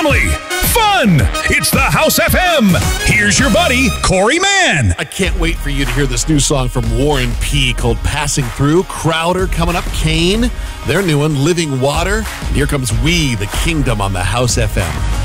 family, fun. It's the House FM. Here's your buddy, Corey Mann. I can't wait for you to hear this new song from Warren P. called Passing Through. Crowder coming up, Kane, their new one, Living Water. And here comes We, the Kingdom on the House FM.